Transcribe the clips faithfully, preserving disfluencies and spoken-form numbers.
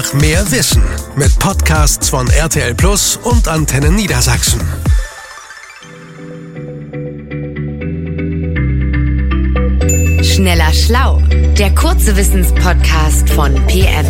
Einfach mehr Wissen mit Podcasts von R T L Plus und Antenne Niedersachsen. Schneller Schlau, der kurze Wissenspodcast von P M.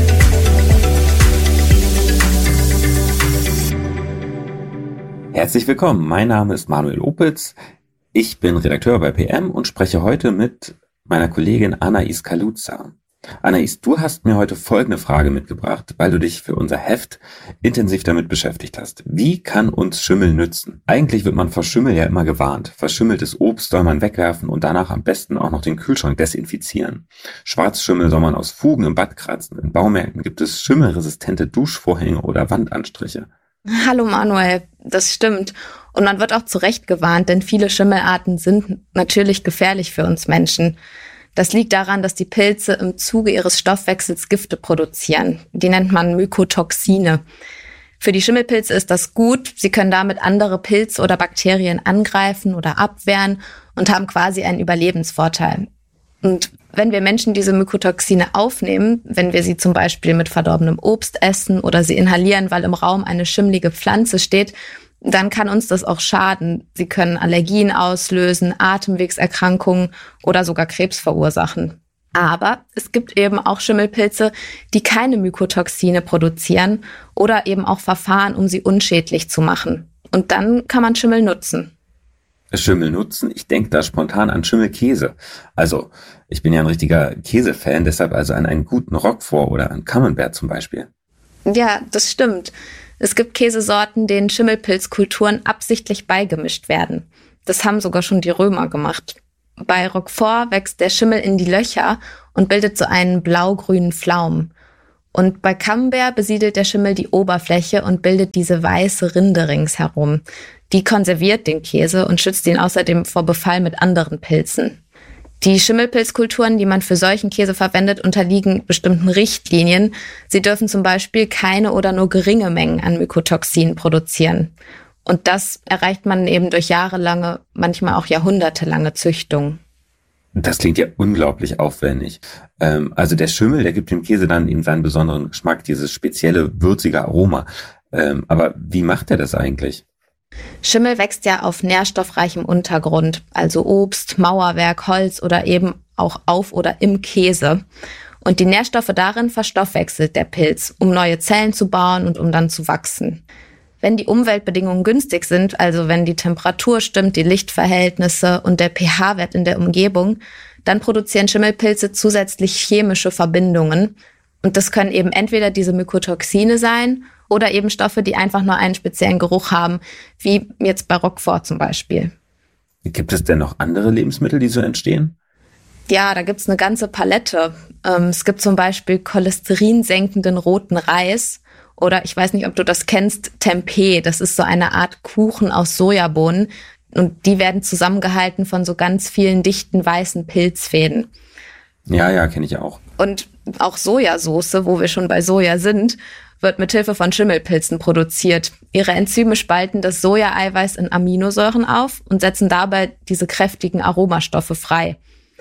Herzlich willkommen, mein Name ist Manuel Opitz, ich bin Redakteur bei P M und spreche heute mit meiner Kollegin Anais Kaluza. Anais, du hast mir heute folgende Frage mitgebracht, weil du dich für unser Heft intensiv damit beschäftigt hast. Wie kann uns Schimmel nützen? Eigentlich wird man vor Schimmel ja immer gewarnt. Verschimmeltes Obst soll man wegwerfen und danach am besten auch noch den Kühlschrank desinfizieren. Schwarzschimmel soll man aus Fugen im Bad kratzen. In Baumärkten gibt es schimmelresistente Duschvorhänge oder Wandanstriche. Hallo Manuel, das stimmt. Und man wird auch zu Recht gewarnt, denn viele Schimmelarten sind natürlich gefährlich für uns Menschen. Das liegt daran, dass die Pilze im Zuge ihres Stoffwechsels Gifte produzieren. Die nennt man Mykotoxine. Für die Schimmelpilze ist das gut. Sie können damit andere Pilze oder Bakterien angreifen oder abwehren und haben quasi einen Überlebensvorteil. Und wenn wir Menschen diese Mykotoxine aufnehmen, wenn wir sie zum Beispiel mit verdorbenem Obst essen oder sie inhalieren, weil im Raum eine schimmlige Pflanze steht, dann kann uns das auch schaden. Sie können Allergien auslösen, Atemwegserkrankungen oder sogar Krebs verursachen. Aber es gibt eben auch Schimmelpilze, die keine Mykotoxine produzieren oder eben auch Verfahren, um sie unschädlich zu machen. Und dann kann man Schimmel nutzen. Schimmel nutzen? Ich denke da spontan an Schimmelkäse. Also, ich bin ja ein richtiger Käsefan, deshalb also an einen guten Roquefort oder an Camembert zum Beispiel. Ja, das stimmt. Es gibt Käsesorten, denen Schimmelpilzkulturen absichtlich beigemischt werden. Das haben sogar schon die Römer gemacht. Bei Roquefort wächst der Schimmel in die Löcher und bildet so einen blau-grünen Flaum. Und bei Camembert besiedelt der Schimmel die Oberfläche und bildet diese weiße Rinde ringsherum. Die konserviert den Käse und schützt ihn außerdem vor Befall mit anderen Pilzen. Die Schimmelpilzkulturen, die man für solchen Käse verwendet, unterliegen bestimmten Richtlinien. Sie dürfen zum Beispiel keine oder nur geringe Mengen an Mykotoxinen produzieren. Und das erreicht man eben durch jahrelange, manchmal auch jahrhundertelange Züchtung. Das klingt ja unglaublich aufwendig. Ähm, also der Schimmel, der gibt dem Käse dann eben seinen besonderen Geschmack, dieses spezielle würzige Aroma. Ähm, aber wie macht er das eigentlich? Schimmel wächst ja auf nährstoffreichem Untergrund, also Obst, Mauerwerk, Holz oder eben auch auf oder im Käse. Und die Nährstoffe darin verstoffwechselt der Pilz, um neue Zellen zu bauen und um dann zu wachsen. Wenn die Umweltbedingungen günstig sind, also wenn die Temperatur stimmt, die Lichtverhältnisse und der pH-Wert in der Umgebung, dann produzieren Schimmelpilze zusätzlich chemische Verbindungen. Und das können eben entweder diese Mykotoxine sein oder eben Stoffe, die einfach nur einen speziellen Geruch haben, wie jetzt bei Roquefort zum Beispiel. Gibt es denn noch andere Lebensmittel, die so entstehen? Ja, da gibt's eine ganze Palette. Ähm, es gibt zum Beispiel cholesterinsenkenden roten Reis oder ich weiß nicht, ob du das kennst, Tempeh. Das ist so eine Art Kuchen aus Sojabohnen und die werden zusammengehalten von so ganz vielen dichten weißen Pilzfäden. Ja, ja, kenne ich auch. Und auch Sojasauce, wo wir schon bei Soja sind, wird mithilfe von Schimmelpilzen produziert. Ihre Enzyme spalten das Sojaeiweiß in Aminosäuren auf und setzen dabei diese kräftigen Aromastoffe frei.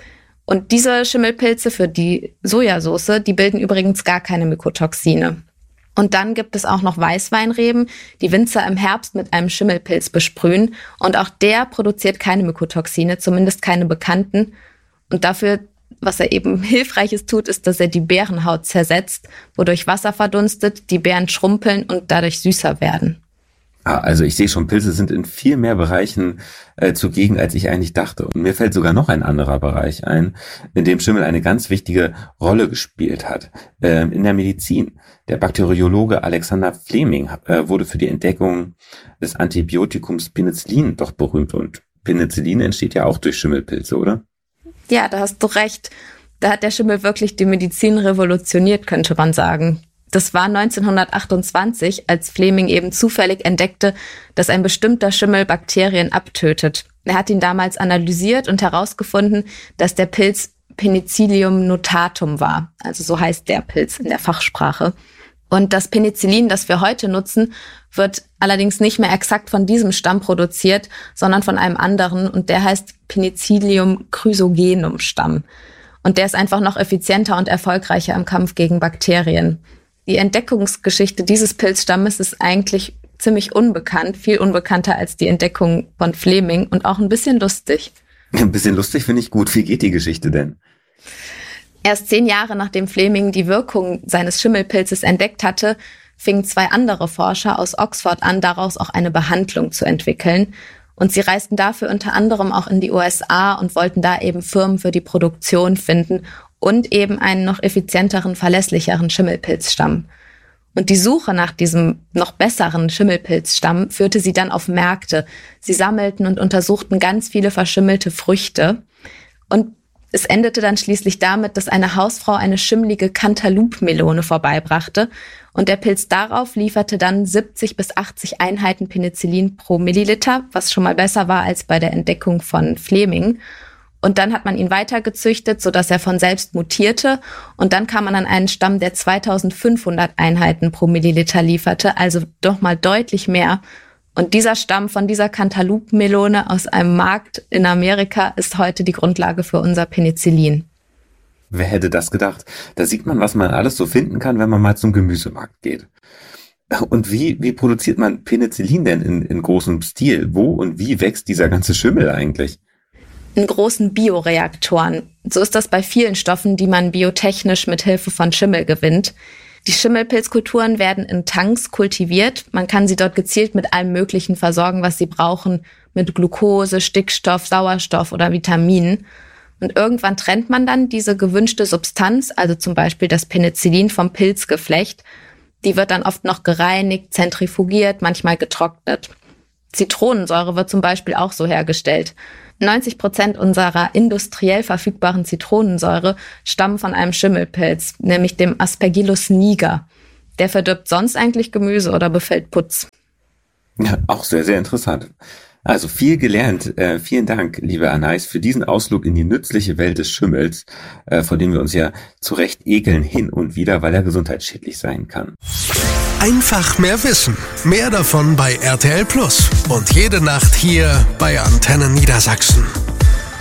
Und diese Schimmelpilze für die Sojasauce, die bilden übrigens gar keine Mykotoxine. Und dann gibt es auch noch Weißweinreben, die Winzer im Herbst mit einem Schimmelpilz besprühen. Und auch der produziert keine Mykotoxine, zumindest keine bekannten. Und dafür, was er eben Hilfreiches tut, ist, dass er die Beerenhaut zersetzt, wodurch Wasser verdunstet, die Beeren schrumpeln und dadurch süßer werden. Ah, also ich sehe schon, Pilze sind in viel mehr Bereichen äh, zugegen, als ich eigentlich dachte. Und mir fällt sogar noch ein anderer Bereich ein, in dem Schimmel eine ganz wichtige Rolle gespielt hat. Ähm, in der Medizin. Der Bakteriologe Alexander Fleming äh, wurde für die Entdeckung des Antibiotikums Penicillin doch berühmt. Und Penicillin entsteht ja auch durch Schimmelpilze, oder? Ja, da hast du recht. Da hat der Schimmel wirklich die Medizin revolutioniert, könnte man sagen. Das war neunzehnhundertachtundzwanzig, als Fleming eben zufällig entdeckte, dass ein bestimmter Schimmel Bakterien abtötet. Er hat ihn damals analysiert und herausgefunden, dass der Pilz Penicillium notatum war. Also so heißt der Pilz in der Fachsprache. Und das Penicillin, das wir heute nutzen, wird allerdings nicht mehr exakt von diesem Stamm produziert, sondern von einem anderen. Und der heißt Penicillium chrysogenum Stamm. Und der ist einfach noch effizienter und erfolgreicher im Kampf gegen Bakterien. Die Entdeckungsgeschichte dieses Pilzstammes ist eigentlich ziemlich unbekannt, viel unbekannter als die Entdeckung von Fleming und auch ein bisschen lustig. Ein bisschen lustig finde ich gut. Wie geht die Geschichte denn? Erst zehn Jahre nachdem Fleming die Wirkung seines Schimmelpilzes entdeckt hatte, fingen zwei andere Forscher aus Oxford an, daraus auch eine Behandlung zu entwickeln. Und sie reisten dafür unter anderem auch in die U S A und wollten da eben Firmen für die Produktion finden und eben einen noch effizienteren, verlässlicheren Schimmelpilzstamm. Und die Suche nach diesem noch besseren Schimmelpilzstamm führte sie dann auf Märkte. Sie sammelten und untersuchten ganz viele verschimmelte Früchte. Und es endete dann schließlich damit, dass eine Hausfrau eine schimmlige Cantaloupe-Melone vorbeibrachte. Und der Pilz darauf lieferte dann siebzig bis achtzig Einheiten Penicillin pro Milliliter, was schon mal besser war als bei der Entdeckung von Fleming. Und dann hat man ihn weitergezüchtet, sodass er von selbst mutierte. Und dann kam man an einen Stamm, der zweitausendfünfhundert Einheiten pro Milliliter lieferte, also doch mal deutlich mehr. Und dieser Stamm von dieser Cantaloupe-Melone aus einem Markt in Amerika ist heute die Grundlage für unser Penicillin. Wer hätte das gedacht? Da sieht man, was man alles so finden kann, wenn man mal zum Gemüsemarkt geht. Und wie, wie produziert man Penicillin denn in, in großem Stil? Wo und wie wächst dieser ganze Schimmel eigentlich? In großen Bioreaktoren. So ist das bei vielen Stoffen, die man biotechnisch mit Hilfe von Schimmel gewinnt. Die Schimmelpilzkulturen werden in Tanks kultiviert. Man kann sie dort gezielt mit allem Möglichen versorgen, was sie brauchen, mit Glucose, Stickstoff, Sauerstoff oder Vitaminen. Und irgendwann trennt man dann diese gewünschte Substanz, also zum Beispiel das Penicillin vom Pilzgeflecht. Die wird dann oft noch gereinigt, zentrifugiert, manchmal getrocknet. Zitronensäure wird zum Beispiel auch so hergestellt. neunzig Prozent unserer industriell verfügbaren Zitronensäure stammen von einem Schimmelpilz, nämlich dem Aspergillus niger. Der verdirbt sonst eigentlich Gemüse oder befällt Putz. Ja, auch sehr, sehr interessant. Also viel gelernt. Äh, vielen Dank, liebe Anais, für diesen Ausflug in die nützliche Welt des Schimmels, äh, vor dem wir uns ja zu Recht ekeln hin und wieder, weil er gesundheitsschädlich sein kann. Einfach mehr wissen. Mehr davon bei R T L Plus. Und jede Nacht hier bei Antenne Niedersachsen.